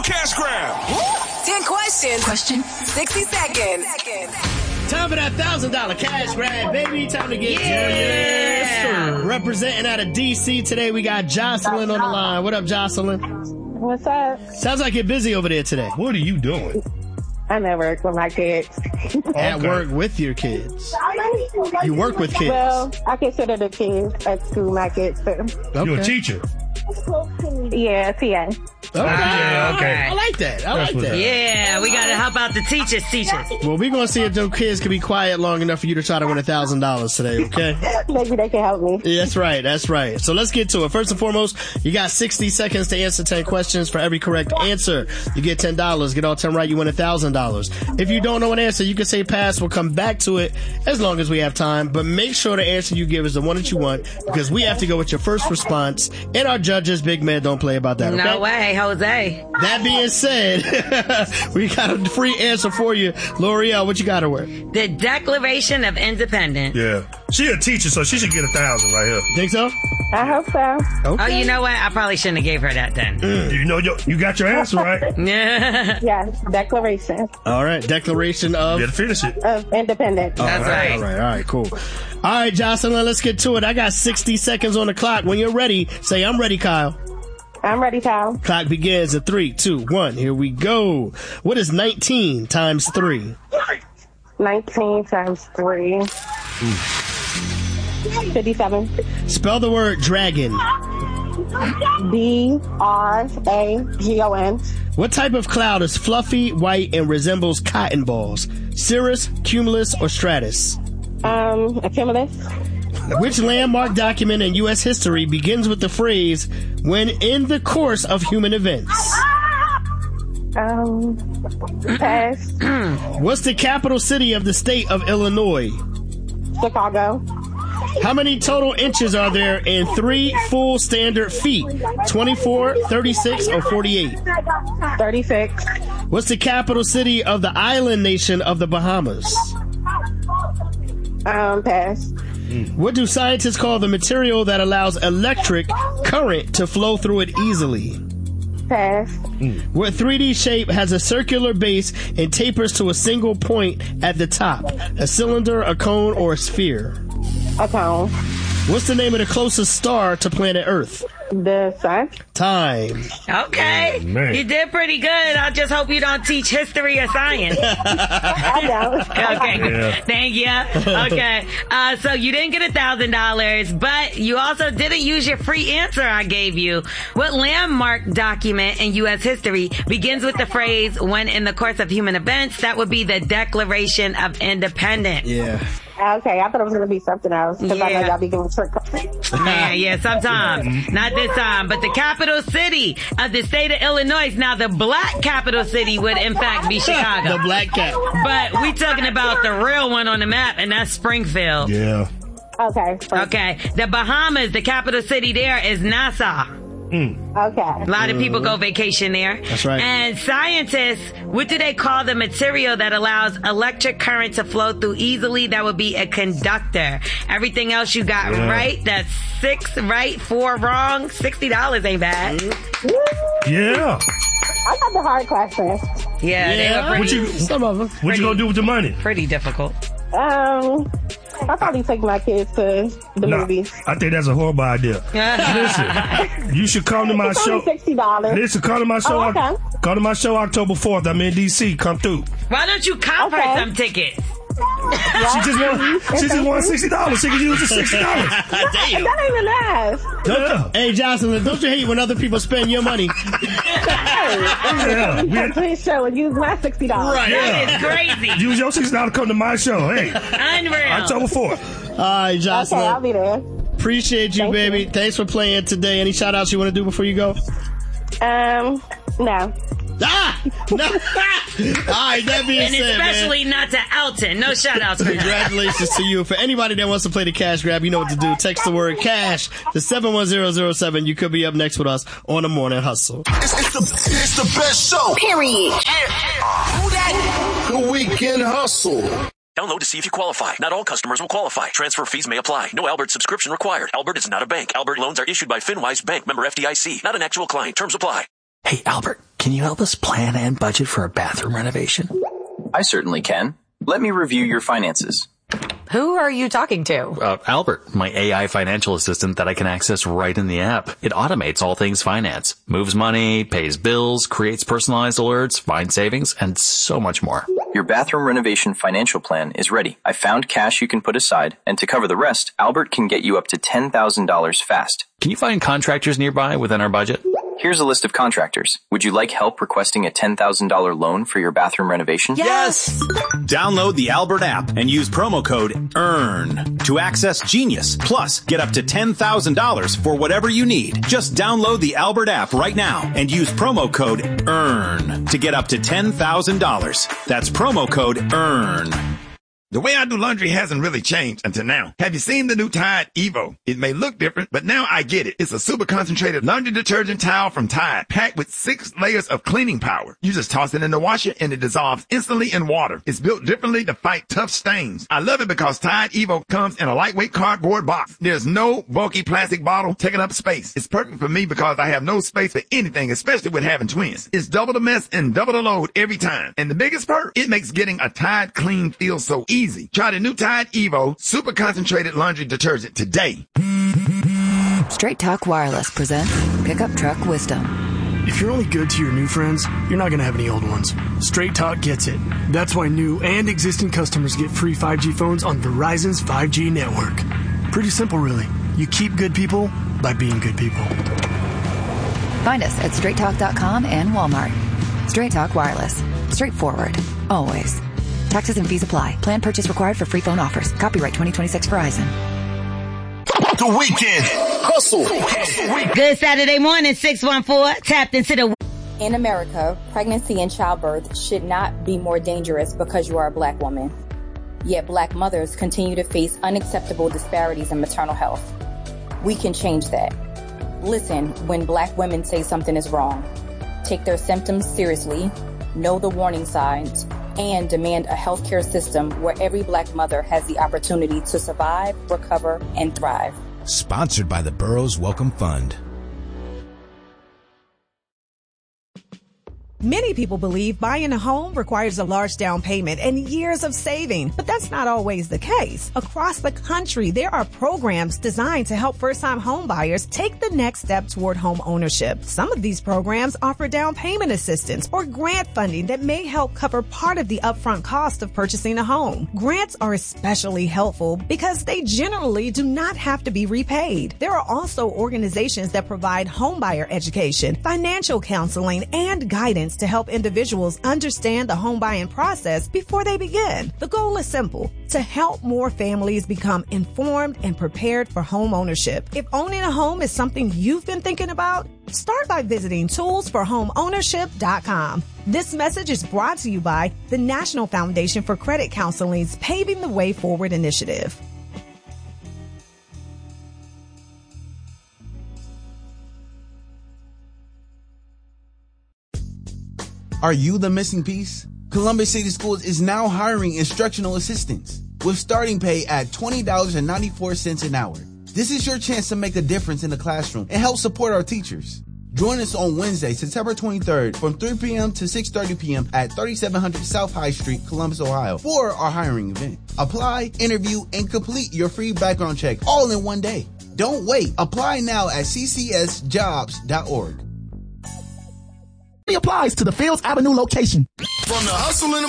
cash grab. 10 questions. 60 seconds. Time for that $1,000 cash grab, baby. Time to get serious. Representing out of D.C. today, we got Jocelyn on the line. What up, Jocelyn? What's up? Sounds like you're busy over there today. What are you doing? I'm at work with my kids. At work with your kids. You work with kids. Well, I consider the kids at school my kids too. Okay. You're a teacher. Yeah, TA. Okay. Okay. I like that. I like that. Yeah, we got to help out the teachers. Well, we're going to see if those kids can be quiet long enough for you to try to win $1,000 today, okay? Maybe they can help me. Yeah, that's right. That's right. So let's get to it. First and foremost, you got 60 seconds to answer 10 questions. For every correct answer, you get $10. Get all 10 right, you win $1,000. If you don't know an answer, you can say pass. We'll come back to it as long as we have time. But make sure the answer you give is the one that you want, because we have to go with your first response. And our judges, big man, don't play about that, okay? No way, Jose. That being said, we got a free answer for you. L'Oreal, what you got her with? The Declaration of Independence. Yeah. She a teacher, so she should get $1,000 right here. Think so? I hope so. Okay. Oh, you know what? I probably shouldn't have gave her that then. You know, you got your answer right. Yes, Declaration All right, Declaration of... You gotta finish it. of Independence. That's right. All right, cool. All right, Jocelyn, let's get to it. I got 60 seconds on the clock. When you're ready, say, I'm ready, Kyle. I'm ready, Kyle. Clock begins at 3, 2, 1. Here we go. What is 19 times 3? 19 times 3. 57. Spell the word dragon. DRAGON. What type of cloud is fluffy, white, and resembles cotton balls? Cirrus, cumulus, or stratus? A cumulus. Which landmark document in U.S. history begins with the phrase, when in the course of human events? Pass. What's the capital city of the state of Illinois? Chicago. How many total inches are there in 3 full standard feet? 24, 36, or 48? 36. What's the capital city of the island nation of the Bahamas? Pass. What do scientists call the material that allows electric current to flow through it easily? Pass. What 3D shape has a circular base and tapers to a single point at the top? A cylinder, a cone, or a sphere? A cone. What's the name of the closest star to planet Earth? The sun. Time. Okay. Man. You did pretty good. I just hope you don't teach history or science. I know. Okay. Yeah. Thank you. Okay. So you didn't get $1,000, but you also didn't use your free answer I gave you. What landmark document in U.S. history begins with the phrase, when in the course of human events? That would be the Declaration of Independence. Yeah. Okay, I thought it was going to be something else, because I know y'all be doing trick questions. Yeah, sometimes. Not this time. But the capital city of the state of Illinois, now the black capital city would in fact be Chicago. The black cat. But we talking about the real one on the map, and that's Springfield. Yeah. Okay. Okay. The Bahamas, the capital city there is Nassau. Okay. A lot of people go vacation there. That's right. And scientists, what do they call the material that allows electric current to flow through easily? That would be a conductor. Everything else you got right. That's 6 right, 4 wrong. $60 ain't bad. Yeah. I got the hard questions. Yeah, they were pretty, Some of them. What you gonna do with the money? pretty difficult. I'll probably take my kids to the movies. I think that's a horrible idea. Listen, you should come to my It's show. only $60. Listen, come to my show. Oh, okay. Come to my show October 4th. I'm in DC. Come through. Why don't you cop her Okay. some tickets? She just won $60. She can use the $60. Damn. That ain't even ask. Yeah. Hey, Jocelyn, don't you hate when other people spend your money? Yeah. Come to his show and use my $60. Right. That is crazy. Use your $60 to come to my show. Hey, Unreal. October 4th. All right, Okay, Jocelyn. I'll be there. Appreciate you, Thank baby. you. Thanks for playing today. Any shout outs you want to do before you go? No. Ah! No. All right, that being And said, especially not to Elton. No shout outs for him. congratulations to you. For anybody that wants to play the cash grab, you know what to do. Text the word cash to 71007. You could be up next with us on the Morning Hustle. It's the best show. Period. Who that? The Weekend Hustle. Download to see if you qualify. Not all customers will qualify. Transfer fees may apply. No Albert subscription required. Albert is not a bank. Albert loans are issued by FinWise Bank, member FDIC. Not an actual client. Terms apply. Hey, Albert, can you help us plan and budget for a bathroom renovation? I certainly can. Let me review your finances. Who are you talking to? Albert, my AI financial assistant that I can access right in the app. It automates all things finance, moves money, pays bills, creates personalized alerts, finds savings, and so much more. Your bathroom renovation financial plan is ready. I found cash you can put aside, and to cover the rest, Albert can get you up to $10,000 fast. Can you find contractors nearby within our budget? Here's a list of contractors. Would you like help requesting a $10,000 loan for your bathroom renovation? Yes! Download the Albert app and use promo code EARN to access Genius. Plus, get up to $10,000 for whatever you need. Just download the Albert app right now and use promo code EARN to get up to $10,000. That's promo code EARN. The way I do laundry hasn't really changed until now. Have you seen the new Tide Evo? It may look different, but now I get it. It's a super concentrated laundry detergent towel from Tide, packed with 6 layers of cleaning power. You just toss it in the washer and it dissolves instantly in water. It's built differently to fight tough stains. I love it because Tide Evo comes in a lightweight cardboard box. There's no bulky plastic bottle taking up space. It's perfect for me because I have no space for anything, especially with having twins. It's double the mess and double the load every time. And the biggest perk, it makes getting a Tide clean feel so easy. Try the new Tide Evo super concentrated laundry detergent today. Straight Talk Wireless presents Pickup Truck Wisdom. If you're only good to your new friends, you're not going to have any old ones. Straight Talk gets it. That's why new and existing customers get free 5G phones on Verizon's 5G network. Pretty simple, really. You keep good people by being good people. Find us at straighttalk.com and Walmart. Straight Talk Wireless. Straightforward. Always. Taxes and fees apply. Plan purchase required for free phone offers. Copyright 2026 Verizon. The Weekend Hustle. Good Saturday morning, 614. Tapped into the... In America, pregnancy and childbirth should not be more dangerous because you are a black woman. Yet black mothers continue to face unacceptable disparities in maternal health. We can change that. Listen when black women say something is wrong. Take their symptoms seriously, know the warning signs, and demand a healthcare system where every black mother has the opportunity to survive, recover, and thrive. Sponsored by the Burroughs Welcome Fund. Many people believe buying a home requires a large down payment and years of saving, but that's not always the case. Across the country, there are programs designed to help first-time home buyers take the next step toward home ownership. Some of these programs offer down payment assistance or grant funding that may help cover part of the upfront cost of purchasing a home. Grants are especially helpful because they generally do not have to be repaid. There are also organizations that provide homebuyer education, financial counseling, and guidance to help individuals understand the home buying process before they begin. The goal is simple: to help more families become informed and prepared for home ownership. If owning a home is something you've been thinking about, start by visiting toolsforhomeownership.com. This message is brought to you by the National Foundation for Credit Counseling's Paving the Way Forward initiative. Are you the missing piece? Columbus City Schools is now hiring instructional assistants with starting pay at $20.94 an hour. This is your chance to make a difference in the classroom and help support our teachers. Join us on Wednesday, September 23rd from 3 p.m. to 6:30 p.m. at 3700 South High Street, Columbus, Ohio for our hiring event. Apply, interview, and complete your free background check all in one day. Don't wait. Apply now at ccsjobs.org. Applies to the Fields Avenue location. From the hustle and